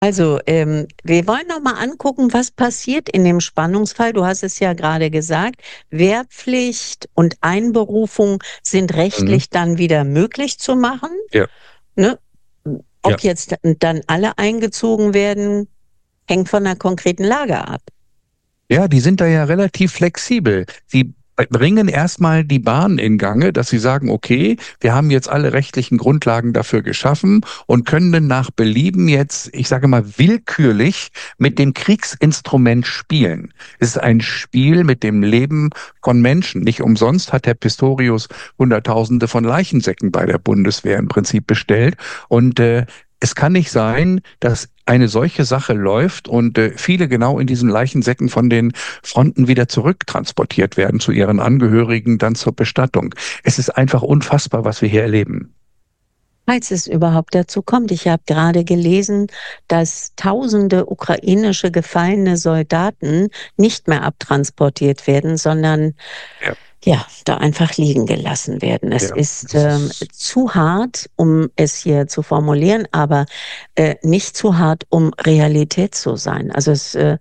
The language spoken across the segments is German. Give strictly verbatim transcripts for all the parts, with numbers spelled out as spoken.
Also, ähm, wir wollen noch mal angucken, was passiert in dem Spannungsfall. Du hast es ja gerade gesagt, Wehrpflicht und Einberufung sind Mhm. rechtlich dann wieder möglich zu machen, Ja, ne? ja. Ob jetzt dann alle eingezogen werden, hängt von der konkreten Lage ab. Ja, die sind da ja relativ flexibel. Sie bringen erstmal die Bahn in Gange, dass sie sagen, okay, wir haben jetzt alle rechtlichen Grundlagen dafür geschaffen und können dann nach Belieben jetzt, ich sage mal, willkürlich mit dem Kriegsinstrument spielen. Es ist ein Spiel mit dem Leben von Menschen. Nicht umsonst hat Herr Pistorius Hunderttausende von Leichensäcken bei der Bundeswehr im Prinzip bestellt. Und äh, es kann nicht sein, dass eine solche Sache läuft und äh, viele genau in diesen Leichensäcken von den Fronten wieder zurücktransportiert werden zu ihren Angehörigen, dann zur Bestattung. Es ist einfach unfassbar, was wir hier erleben. Falls es überhaupt dazu kommt. Ich habe gerade gelesen, dass tausende ukrainische gefallene Soldaten nicht mehr abtransportiert werden, sondern Ja, ja, da einfach liegen gelassen werden. Es ja, ist das ähm, ist, zu hart, um es hier zu formulieren, aber äh, nicht zu hart, um Realität zu sein. Also es, äh,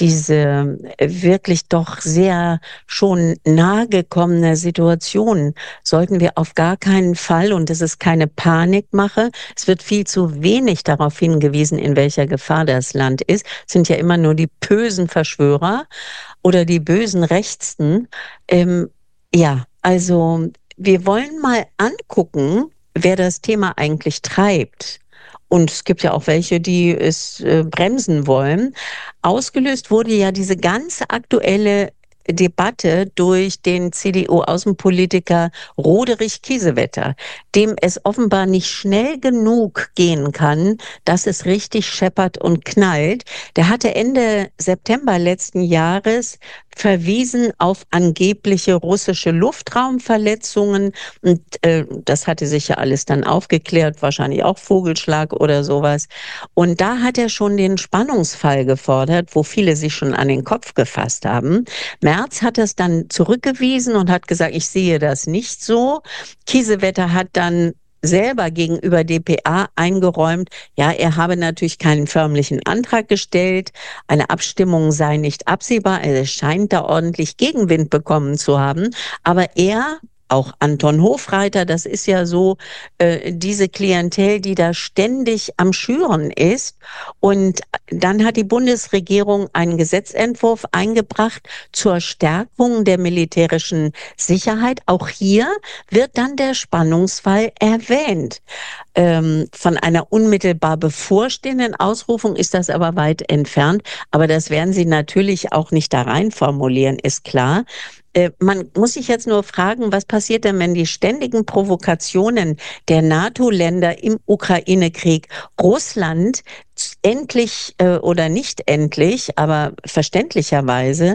diese äh, wirklich doch sehr schon nahegekommene Situation sollten wir auf gar keinen Fall, und das ist keine Panikmache, es wird viel zu wenig darauf hingewiesen, in welcher Gefahr das Land ist. Es sind ja immer nur die bösen Verschwörer oder die bösen Rechtsten. Ähm, ja, also wir wollen mal angucken, wer das Thema eigentlich treibt. Und es gibt ja auch welche, die es äh, bremsen wollen. Ausgelöst wurde ja diese ganz aktuelle Debatte durch den C D U-Außenpolitiker Roderich Kiesewetter, dem es offenbar nicht schnell genug gehen kann, dass es richtig scheppert und knallt. Der hatte Ende September letzten Jahres verwiesen auf angebliche russische Luftraumverletzungen. Und äh, das hatte sich ja alles dann aufgeklärt, wahrscheinlich auch Vogelschlag oder sowas. Und da hat er schon den Spannungsfall gefordert, wo viele sich schon an den Kopf gefasst haben. Merz hat das dann zurückgewiesen und hat gesagt, ich sehe das nicht so. Kiesewetter hat dann selber gegenüber D P A eingeräumt, ja, er habe natürlich keinen förmlichen Antrag gestellt, eine Abstimmung sei nicht absehbar, er scheint da ordentlich Gegenwind bekommen zu haben, aber er, auch Anton Hofreiter, das ist ja so äh, diese Klientel, die da ständig am Schüren ist. Und dann hat die Bundesregierung einen Gesetzentwurf eingebracht zur Stärkung der militärischen Sicherheit. Auch hier wird dann der Spannungsfall erwähnt. Ähm, von einer unmittelbar bevorstehenden Ausrufung ist das aber weit entfernt. Aber das werden Sie natürlich auch nicht da rein formulieren, ist klar. Äh, man muss sich jetzt nur fragen, was passiert denn, wenn die ständigen Provokationen der NATO-Länder im Ukraine-Krieg Russland endlich äh, oder nicht endlich, aber verständlicherweise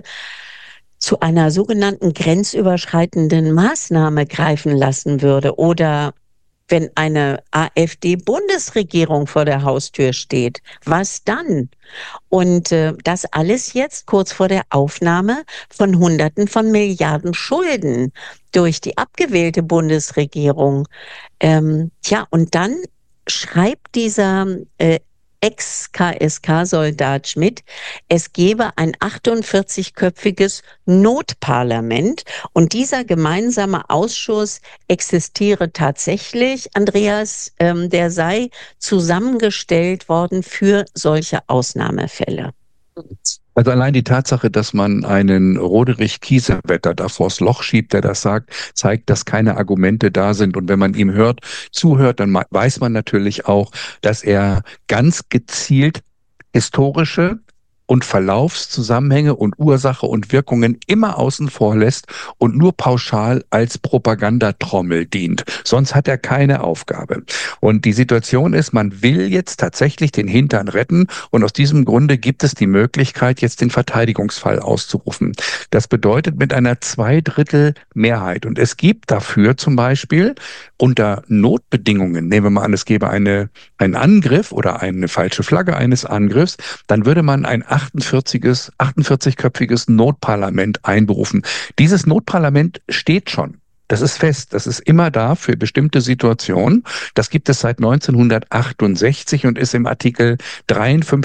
zu einer sogenannten grenzüberschreitenden Maßnahme greifen lassen würde oder wenn eine AfD-Bundesregierung vor der Haustür steht, was dann? Und äh, das alles jetzt kurz vor der Aufnahme von Hunderten von Milliarden Schulden durch die abgewählte Bundesregierung. Ähm, tja, und dann schreibt dieser äh, Ex-K S K-Soldat Schmidt, es gebe ein achtundvierzig-köpfiges Notparlament und dieser gemeinsame Ausschuss existiere tatsächlich, Andreas, ähm, der sei zusammengestellt worden für solche Ausnahmefälle. also allein die Tatsache, dass man einen Roderich Kiesewetter da vors Loch schiebt, der das sagt, zeigt, dass keine Argumente da sind. Und wenn man ihm hört, zuhört, dann ma- weiß man natürlich auch, dass er ganz gezielt historische und Verlaufszusammenhänge und Ursache und Wirkungen immer außen vor lässt und nur pauschal als Propagandatrommel dient. Sonst hat er keine Aufgabe. Und die Situation ist, man will jetzt tatsächlich den Hintern retten und aus diesem Grunde gibt es die Möglichkeit, jetzt den Verteidigungsfall auszurufen. Das bedeutet mit einer Zweidrittel-Mehrheit. Und es gibt dafür zum Beispiel unter Notbedingungen, nehmen wir mal an, es gäbe eine, einen Angriff oder eine falsche Flagge eines Angriffs, dann würde man ein achtundvierziges, achtundvierzig-köpfiges Notparlament einberufen. Dieses Notparlament steht schon. Das ist fest, das ist immer da für bestimmte Situationen. Das gibt es seit neunzehnhundertachtundsechzig und ist im Artikel dreiundfünfzig